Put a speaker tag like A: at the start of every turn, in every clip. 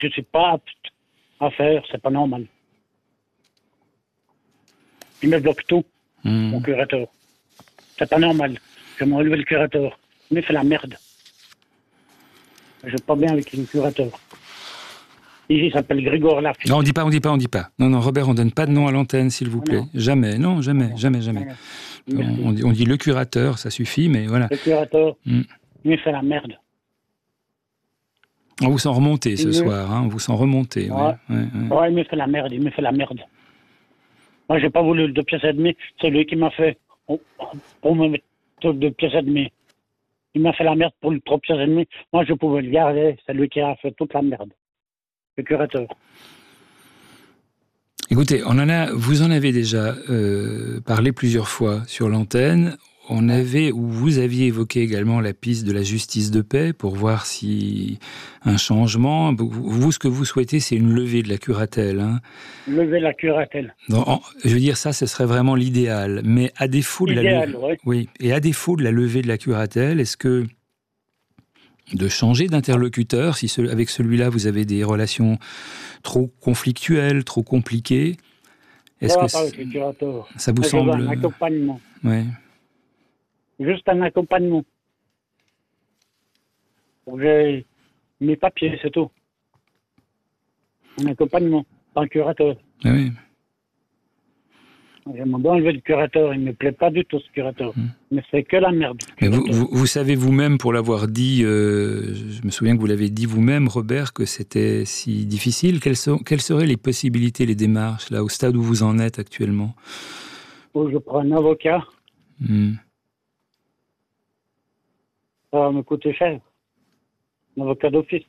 A: je ne suis pas apte à faire, c'est pas normal. Il me bloque tout, mon curateur. C'est pas normal. Je vais enlever le curateur. Il me fait la merde. Je ne suis pas bien avec le curateur. Ici, il s'appelle Grégor Lafitte.
B: Non, on dit pas. Non, Robert, on donne pas de nom à l'antenne, s'il vous plaît.
A: Non.
B: Jamais. On dit le curateur, ça suffit, mais voilà.
A: Le curateur, il me fait la merde.
B: On vous sent remonter ce soir, hein. On vous sent remonter.
A: Ouais, il me fait la merde. Moi, j'ai pas voulu le 2 pièces et demie. C'est lui qui m'a fait pour me mettre 2 pièces et demie. Il m'a fait la merde pour le 3 pièces et demie. Moi, je pouvais le garder. C'est lui qui a fait toute la merde. Le curateur.
B: Écoutez, vous en avez déjà parlé plusieurs fois sur l'antenne. Vous aviez évoqué également la piste de la justice de paix pour voir si un changement. Vous, ce que vous souhaitez, c'est une levée de la curatelle. Hein.
A: Lever la curatelle.
B: Je veux dire, ça, ce serait vraiment l'idéal. Mais à défaut de à défaut de la levée de la curatelle, est-ce que de changer d'interlocuteur, si avec celui-là vous avez des relations trop conflictuelles, trop compliquées, est-ce que ça vous semble
A: un accompagnement.
B: Ouais.
A: Juste un accompagnement. J'ai mes papiers, c'est tout. Un accompagnement, pas un curateur.
B: Oui.
A: J'aimerais bien enlever le curateur, il ne me plaît pas du tout ce curateur. Mais c'est que la merde.
B: Mais vous savez vous-même, pour l'avoir dit, je me souviens que vous l'avez dit vous-même, Robert, que c'était si difficile. Quelles seraient les possibilités, les démarches, là, au stade où vous en êtes actuellement?
A: Je prends un avocat. Ça va me coûter cher. Un avocat d'office.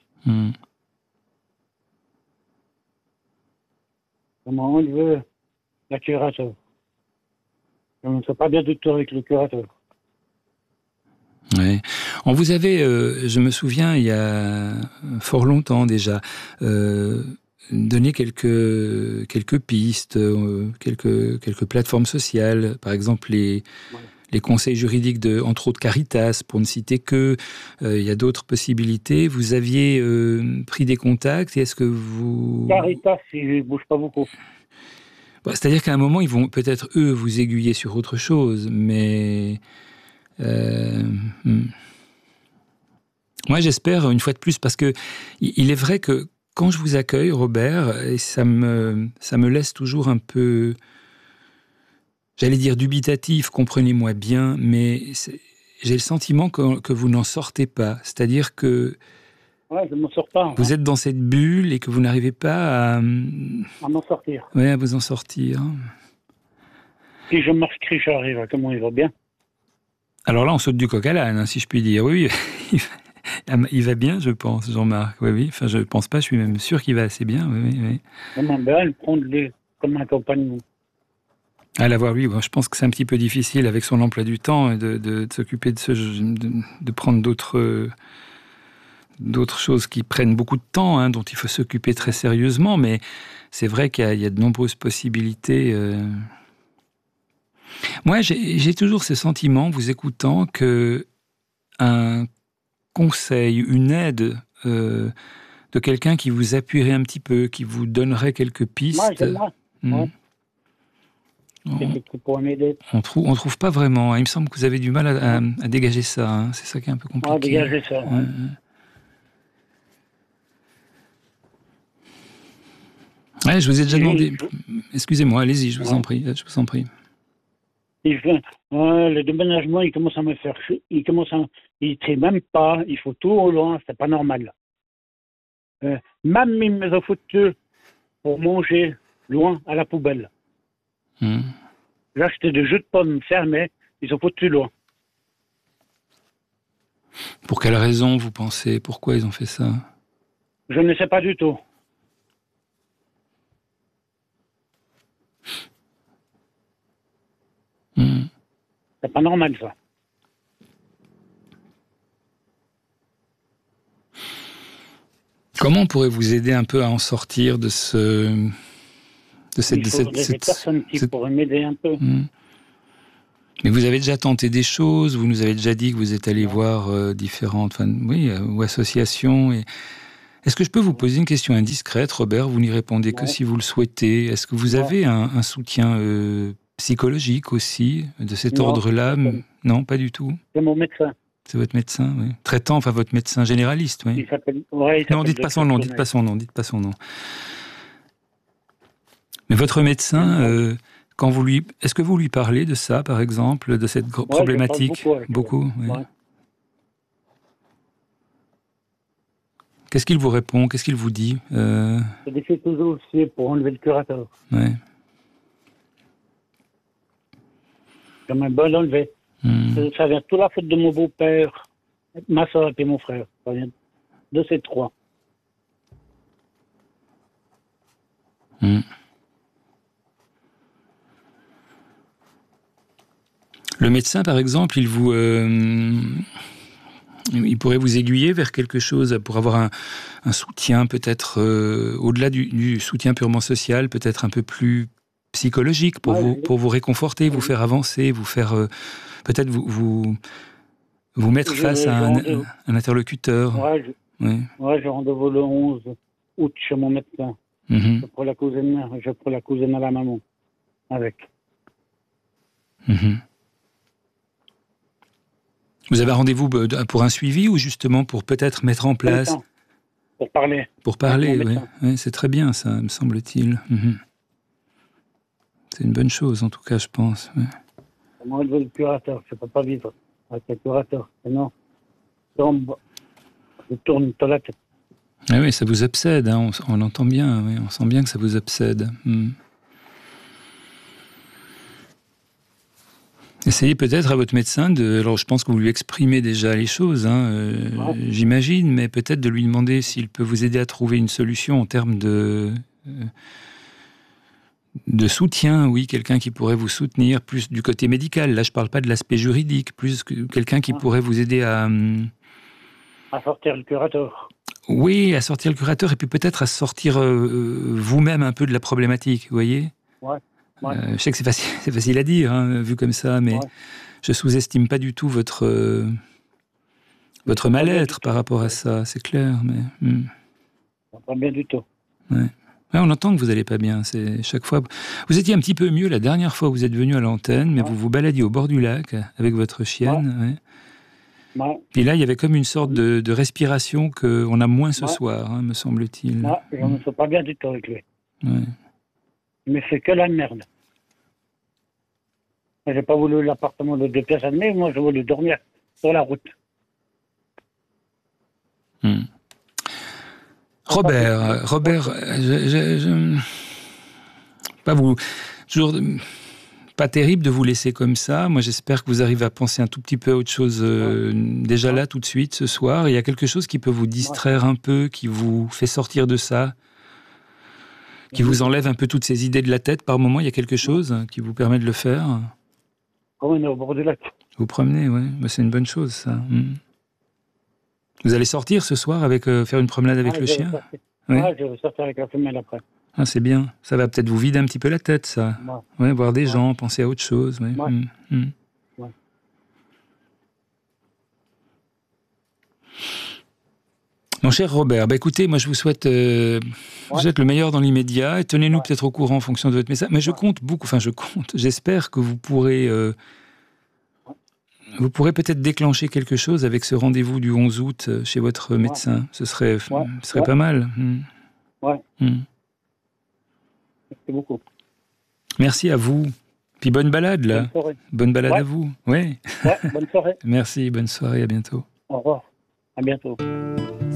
A: Comment enlever la curateur? Je ne sais pas bien du tout avec le curateur.
B: Ouais. On vous avait, je me souviens, il y a fort longtemps déjà, donné quelques pistes, quelques plateformes sociales, par exemple les conseils juridiques entre autres Caritas, pour ne citer que. Il y a d'autres possibilités. Vous aviez pris des contacts, et est-ce que vous...
A: Caritas, ils ne bougent pas beaucoup.
B: C'est-à-dire qu'à un moment, ils vont peut-être, eux, vous aiguiller sur autre chose, mais... Moi, j'espère, une fois de plus, parce que il est vrai que quand je vous accueille, Robert, et ça me laisse toujours un peu, j'allais dire dubitatif, comprenez-moi bien, mais j'ai le sentiment que vous n'en sortez pas. C'est-à-dire que
A: je ne m'en sors pas.
B: Vous êtes dans cette bulle et que vous n'arrivez pas à
A: m'en sortir.
B: Oui, à vous en sortir.
A: Si je m'inscris, j'arrive. Comment il va bien?
B: Alors là, on saute du coq à l'âne, si je puis dire. Oui, il va bien, je pense, Jean-Marc. Oui. Enfin, je ne pense pas, je suis même sûr qu'il va assez bien. Oui.
A: Comment bien le prendre comme un compagnon?
B: À l'avoir, oui. Je pense que c'est un petit peu difficile avec son emploi du temps de s'occuper de prendre d'autres choses qui prennent beaucoup de temps, hein, dont il faut s'occuper très sérieusement. Mais c'est vrai qu'il y a de nombreuses possibilités. Moi, j'ai toujours ce sentiment, vous écoutant, que un conseil, une aide de quelqu'un qui vous appuierait un petit peu, qui vous donnerait quelques pistes.
A: Moi. Pour m'aider.
B: On trouve pas vraiment. Il me semble que vous avez du mal à dégager ça. Hein. C'est ça qui est un peu compliqué.
A: Dégager ça.
B: Ouais, je vous ai déjà demandé. Excusez-moi, allez-y, je vous en prie.
A: Le déménagement, il commence à me faire chier. Il ne trie même pas. Il faut tout au loin. C'est pas normal. Même ils me ont foutu pour manger loin à la poubelle. J'ai acheté des jus de pommes fermés. Ils ont foutu loin.
B: Pour quelle raison, vous pensez? Pourquoi ils ont fait ça?
A: Je ne sais pas du tout. C'est pas normal, ça.
B: Comment on pourrait vous aider un peu à en sortir de cette...
A: Il faudrait des personnes qui pourraient m'aider un peu.
B: Mais vous avez déjà tenté des choses, vous nous avez déjà dit que vous êtes allé voir différentes ou associations. Est-ce que je peux vous poser une question indiscrète, Robert? Vous n'y répondez que si vous le souhaitez. Est-ce que vous avez un soutien psychologique aussi, de cet ordre-là? Non, pas du tout.
A: C'est mon médecin.
B: C'est votre médecin, oui. Traitant, enfin votre médecin généraliste, oui.
A: Il s'appelle...
B: non, dites pas son nom, dites pas son nom. Mais votre médecin, quand vous lui... Est-ce que vous lui parlez de ça, par exemple, de cette problématique? Beaucoup, oui. Ouais. Qu'est-ce qu'il vous répond? Qu'est-ce qu'il vous dit?
A: Je défais toujours aussi pour enlever le curateur.
B: Ouais.
A: Comme un bol enlevé. Ça vient toute la faute de mon beau-père, ma soeur et mon frère. Ça vient de ces trois.
B: Le médecin, par exemple, il pourrait vous aiguiller vers quelque chose pour avoir un soutien peut-être au-delà du soutien purement social, peut-être un peu plus psychologique pour vous réconforter, vous faire avancer, vous faire peut-être vous mettre face à un interlocuteur.
A: J'ai rendez-vous le 11 août chez mon médecin. Je prends la cousine à la maman avec.
B: Vous avez un rendez-vous pour un suivi ou justement pour peut-être mettre en place...
A: Pour parler.
B: Pour parler, oui. C'est très bien ça, me semble-t-il. C'est une bonne chose, en tout cas, je pense. Ouais.
A: Comment enlever le curateur? Je ne peux pas vivre avec le curateur. Sinon, je tourne dans la tête.
B: Ah oui, ça vous obsède, hein, on l'entend bien. Oui, on sent bien que ça vous obsède. Essayez peut-être à votre médecin alors je pense que vous lui exprimez déjà les choses, j'imagine, mais peut-être de lui demander s'il peut vous aider à trouver une solution en termes de soutien, oui, quelqu'un qui pourrait vous soutenir, plus du côté médical. Là, je ne parle pas de l'aspect juridique, plus quelqu'un qui pourrait vous aider à
A: sortir le curateur.
B: Oui, à sortir le curateur et puis peut-être à sortir vous-même un peu de la problématique, vous voyez ? Je sais que c'est facile à dire, vu comme ça, mais je sous-estime pas du tout votre mal-être par rapport à ça, c'est clair. Mais
A: pas bien du tout.
B: Ouais, on entend que vous n'allez pas bien. C'est chaque fois. Vous étiez un petit peu mieux la dernière fois où vous êtes venu à l'antenne, mais vous vous baladiez au bord du lac avec votre chienne. Et là, il y avait comme une sorte de respiration qu'on a moins ce soir, me semble-t-il.
A: Je ne me sens pas bien du tout avec lui. Mais c'est que la merde. J'ai pas voulu l'appartement de 2 pièces à demi, moi je voulais dormir sur la route.
B: Robert, toujours pas terrible de vous laisser comme ça. Moi, j'espère que vous arrivez à penser un tout petit peu à autre chose déjà là, tout de suite, ce soir. Il y a quelque chose qui peut vous distraire un peu, qui vous fait sortir de ça, qui vous enlève un peu toutes ces idées de la tête. Par moment, il y a quelque chose qui vous permet de le faire.
A: On est au bord du lac.
B: Vous promenez, oui. C'est une bonne chose, ça. Vous allez sortir ce soir faire une promenade avec le chien?
A: Je vais sortir avec la femelle après.
B: Ah, c'est bien. Ça va peut-être vous vider un petit peu la tête, ça. Voir des gens, penser à autre chose. Mon cher Robert, écoutez, moi je vous souhaite vous êtes le meilleur dans l'immédiat et tenez-nous peut-être au courant en fonction de votre message. Mais j'espère que vous pourrez peut-être déclencher quelque chose avec ce rendez-vous du 11 août chez votre médecin. Ce serait pas mal.
A: Merci beaucoup.
B: Merci à vous. Puis bonne balade, là.
A: Bonne soirée.
B: Bonne balade à vous.
A: Bonne soirée.
B: Merci, bonne soirée, à bientôt.
A: Au revoir. À bientôt.